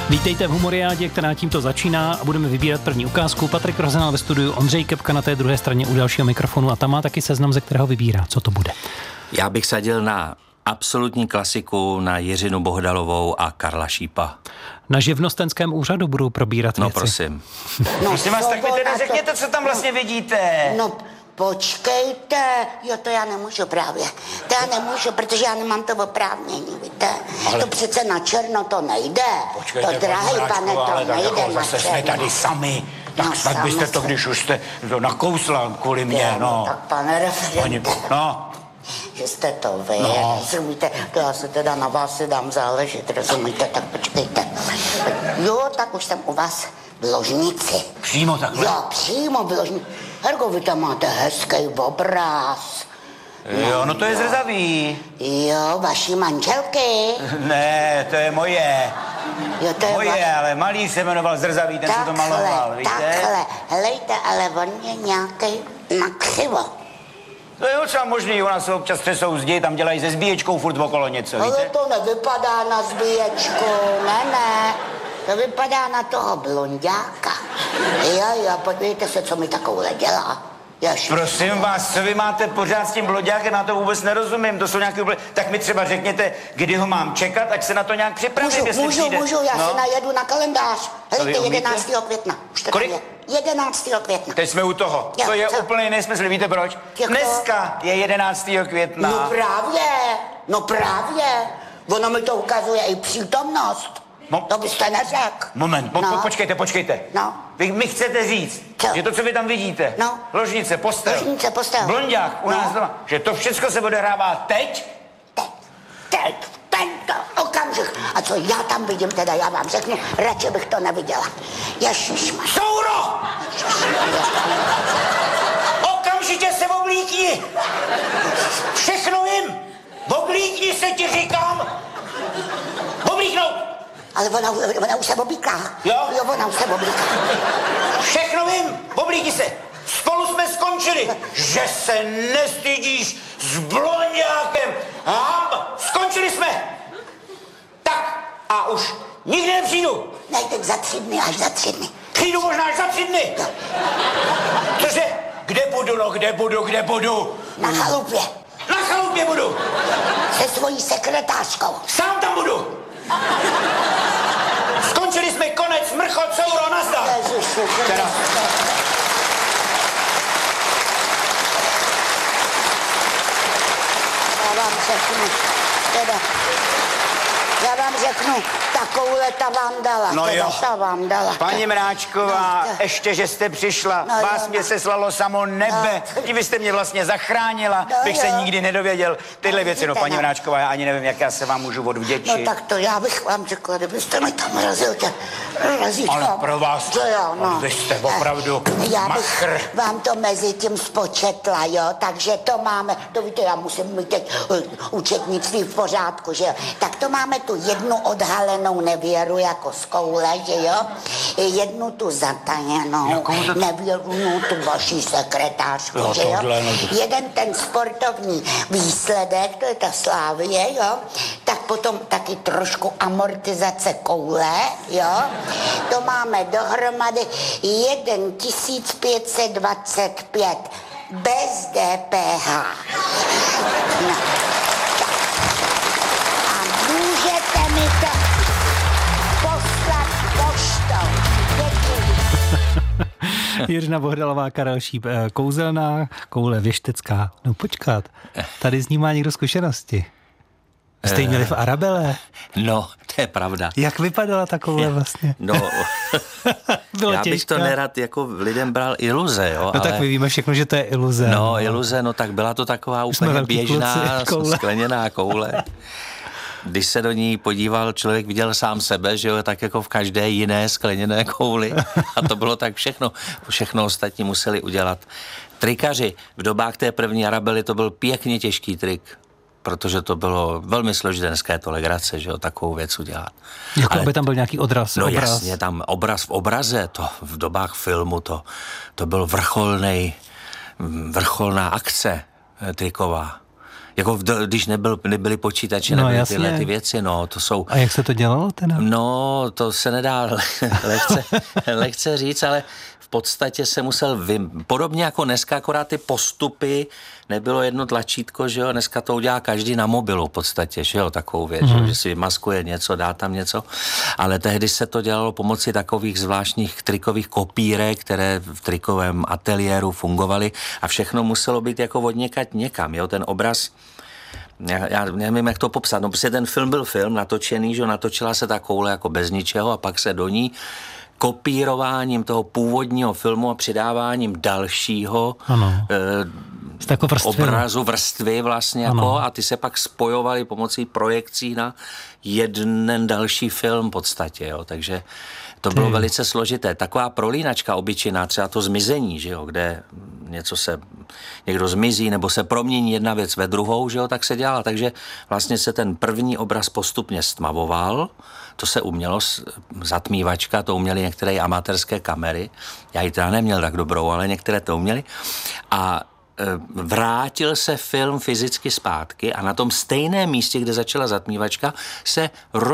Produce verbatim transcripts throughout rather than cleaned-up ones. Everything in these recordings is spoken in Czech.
Vítejte v Humoriádě, která tímto začíná a budeme vybírat první ukázku. Patrik Rozenál ve studiu, Ondřej Kepka na té druhé straně u dalšího mikrofonu a tam má taky seznam, ze kterého vybírá. Co to bude? Já bych sadil na absolutní klasiku, na Jiřinu Bohdalovou a Karla Šípa. Na živnostenském úřadu budou probírat no, věci. Prosím. No prosím vás, tak mi teda řekněte, co tam vlastně vidíte. No, počkejte, jo, to já nemůžu právě. To já nemůžu, protože já nemám to oprávnění, víte. Ale... To přece na černo to nejde. Počkejte, to drahý pane, to ale nejde jako na zase černo. jsme tady sami. Tak No, snad byste to, sami když už jste to nakousla kvůli mě, no. Tak pane referente, no. že jste to vy, No. rozumíte, to já se teda na vás si dám záležet, rozumíte, tak počkejte. Jo, tak už jsem u vás v ložnici. Přímo takhle? Jo, přímo v ložnici. Hergo, vy tam máte hezký obraz. Jo, no to je zrzavý. Jo, vaší manželky. Ne, to je moje. Jo, to je Moje, vaše. ale malíř se jmenoval Zrzavý, ten se to maloval, víte? takhle, helejte, ale on je nějaký nakřivo. To je docela možný, u nás se občas třesou zdi, tam dělají se zbíječkou furt okolo něco, Ale víte? to nevypadá na zbíječku, ne, ne. To vypadá na toho blonďáka. Jo, jo, podívejte se, co mi takovouhle dělá. Jež. Prosím vás, co vy máte pořád s tím bloďákem, já to vůbec nerozumím, to jsou nějaké úplně... Tak mi třeba řekněte, kdy ho mám čekat, ať se na to nějak připravím, Můžu, jestli můžu, přijde. můžu, já no. se najedu na kalendář. Helejte, umíte? jedenáctého května. Už to Kolik? tam je. jedenáctého května. Teď jsme u toho. Jo, to je co? úplný nesmysl, víte proč? Jak to? Dneska je jedenáctého května. No právě, no právě. Ono mi to ukazuje i přítomnost. Mo- To byste neřekl. Moment, po, no. po, počkejte, počkejte. No. Vy mi chcete říct, Co? že to, co vy tam vidíte, No. ložnice, postel, Ložnice, postel. blonďák u No. nás doma, že to všechno se odehrává teď? Teď, teď, tento okamžik. A co já tam vidím, teda já vám řeknu, radši bych to neviděla. Ježišmar. Souro! Okamžitě se oblíkni! Všechno vím! Oblíkni se, ti říkám! Oblíknout! Ale ona, ona už se oblíká. Jo? Jo, ona už se oblíká. Všechno vím! Oblíkni se! Spolu jsme skončili! Že se nestydíš s blonďákem! Hamba! Skončili jsme! Tak a už nikdy nepřijdu! Ne, teď za tři dny, až za tři dny. Přijdu možná až za tři dny! Jo. Cože? Kde budu, no kde budu, kde budu? Na chalupě. Na chalupě budu! Se svojí sekretářkou. Sám tam budu! Skončili jsme, konec, mrchot, souro, nazdar! Ježiši, Teda. Já vám řeknu, teda, já vám řeknu, takovouhle ta vám dala, No teda jo. ta vám dala. Paní Mráčková, No, to- ještě, že jste přišla, No vás jo, mě no. seslalo samo nebe, No. tím byste mě vlastně zachránila, No bych se jo. nikdy nedověděl. Tyhle No, věci, no vidíte, paní no. Mráčková, já ani nevím, jak já se vám můžu No odvděčit. tak to já bych vám řekla, kdybyste mi tam razil tě razítko. Ale pro vás, To jo, no. vy jste opravdu Já bych machr. vám to mezi tím spočetla, jo, takže to máme, to víte, já musím mít teď uh, účetnictví v pořádku, že jo. Tak to máme tu jednu odhalenou nevěru jako z koule, že jo, jednu tu zatajenou Jakou to- nevěru, no, tu vaší sekretářku, Jo, že jo. tohle, no to- Jeden ten sportovní výsledek, to je ta Slávie, jo, tak potom taky trošku amortizace koule, jo, to máme dohromady jeden tisíc pět set dvacet pět bez D P H. No. Tak. A můžete mi to poslat poštou. Děkuji. Jiřina Bohdalová, Karel Šíp, eh, kouzelná, koule věštecká. No počkat, tady z ní má někdo zkušenosti. Jste ji měli v Arabele? No, to je pravda. Jak vypadala ta koule vlastně? No, Bylo já bych těžká. to nerad jako lidem bral iluze, jo, No ale... tak my víme všechno, že to je iluze. No, iluze, no tak byla to taková jsme úplně velký běžná kluci, koule. skleněná koule. Když se do ní podíval, člověk viděl sám sebe, že jo, tak jako v každé jiné skleněné kouli. A to bylo tak všechno. Všechno ostatní museli udělat trikaři. V dobách té první Arabely to byl pěkně těžký trik, protože to bylo velmi složité to legrace, že jo, takovou věc udělat. Jako Ale- aby tam byl nějaký odraz, No obraz. jasně, tam obraz v obraze, to v dobách filmu, to, to byl vrcholnej, vrcholná akce eh, triková. Jako když nebyl, nebyly počítače, no, nebyly jasně. tyhle ty věci, no, to jsou... A jak se to dělalo teda? No, to se nedá lehce, lehce říct, ale v podstatě se musel vy... Podobně jako dneska, akorát ty postupy, nebylo jedno tlačítko, že jo, dneska to udělá každý na mobilu v podstatě, že jo, takovou věc, mm. že si vymaskuje něco, dá tam něco, ale tehdy se to dělalo pomocí takových zvláštních trikových kopírek, které v trikovém ateliéru fungovaly a všechno muselo být jako odněkat někam, jo, ten obraz. Já, já nevím, jak to popsat, no prostě ten film byl film natočený, že natočila se ta koule jako bez ničeho a pak se do ní kopírováním toho původního filmu a přidáváním dalšího e, obrazu, vrstvy vlastně jako, a ty se pak spojovaly pomocí projekcí na jeden další film v podstatě, jo, takže to bylo velice složité. Taková prolínačka obyčejná, třeba to zmizení, že jo, kde něco se, někdo zmizí nebo se promění jedna věc ve druhou, že jo, tak se dělala. Takže vlastně se ten první obraz postupně stmavoval, to se umělo, zatmívačka, to uměly některé amatérské kamery. Já ji teda neměl tak dobrou, ale některé to uměly. A vrátil se film fyzicky zpátky a na tom stejném místě, kde začala zatmívačka, se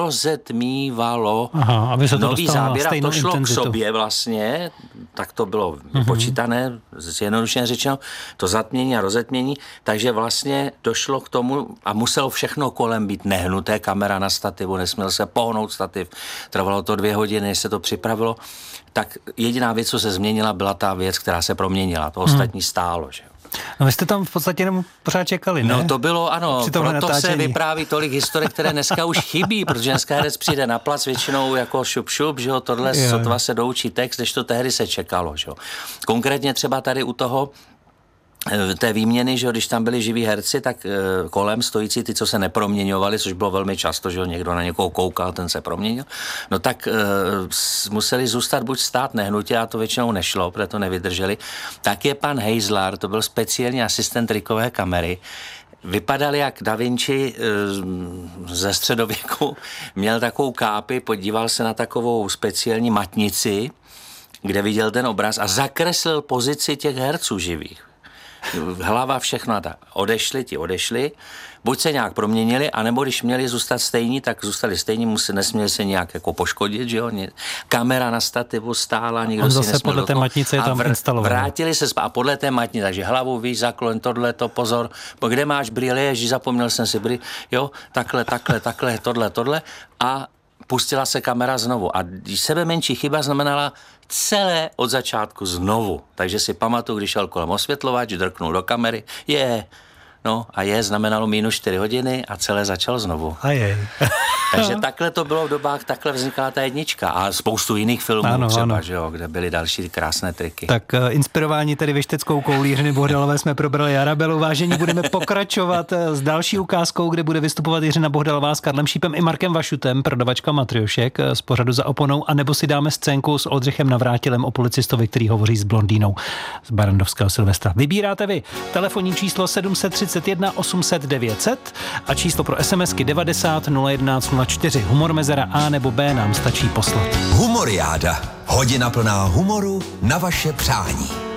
rozetmívalo. Aha, aby se to nový záběr a to šlo intenzitu. k sobě vlastně, tak to bylo vypočítané, zjednodušeně řečeno, to zatmění a rozetmění, takže vlastně došlo k tomu a muselo všechno kolem být nehnuté, kamera na stativu, nesměl se pohnout stativ, trvalo to dvě hodiny, než se to připravilo, tak jediná věc, co se změnila, byla ta věc, která se proměnila, to ostatní stálo, že jo. No vy jste tam v podstatě jenom pořád čekali, ne? No to bylo, ano, proto natáčení. Se vypráví tolik historik, které dneska už chybí, protože dneska herec přijde na plac většinou jako šup šup, že jo, tohle jo. Sotva se doučí text, než to tehdy se čekalo, že jo. Konkrétně třeba tady u toho té výměny, že když tam byli živí herci, tak kolem stojící ty, co se neproměňovali, což bylo velmi často, že někdo na někoho koukal, ten se proměnil, no tak uh, museli zůstat buď stát nehnutě, a to většinou nešlo, protože to nevydrželi. Tak je pan Hejzlar, to byl speciální asistent trikové kamery, vypadal jak Da Vinci ze středověku, měl takovou kápi, podíval se na takovou speciální matnici, kde viděl ten obraz a zakreslil pozici těch herců živých. Hlava, všechno a tak. Odešli, ti odešli, buď se nějak proměnili, anebo když měli zůstat stejní, tak zůstali stejní, museli, nesměli se nějak jako poškodit, že jo? Kamera na stativu stála, nikdo on si zase nesměl podle té matnice je tam vr- instalovaný. Vrátili se a podle té matnice, takže hlavu, víš, zaklon, tohle, to, pozor, kde máš brýle, ježi, zapomněl jsem si brýle, jo, takhle, takhle, takhle, tohle, tohle a pustila se kamera znovu. A sebe menší chyba znamenala celé od začátku znovu. Takže si pamatuju, když šel kolem osvětlovač, drknul do kamery, je, no a je znamenalo minus čtyři hodiny a celé začal znovu. A jej. Takže takhle to bylo v dobách, takhle vznikala ta jednička a spoustu jiných filmů ano, třeba, ano. že jo, kde byly další krásné triky. Tak uh, inspirováni tedy Věšteckou koulí Jiřiny Bohdalové jsme probrali Arabelu. Vážení, budeme pokračovat s další ukázkou, kde bude vystupovat Jiřina Bohdalová s Karlem Šípem i Markem Vašutem, prodavačka matriošek z pořadu Za oponou, anebo si dáme scénku s Oldřichem Navrátilem o policistovi, který hovoří s blondýnou z Barandovského Silvestra. Vybíráte vy telefonní číslo sedm set třicet jedna osm set devět set a číslo pro SMSky devadesát nula jedenáct nula čtyři. Humor mezera A nebo B nám stačí poslat. Humoriáda. Hodina plná humoru na vaše přání.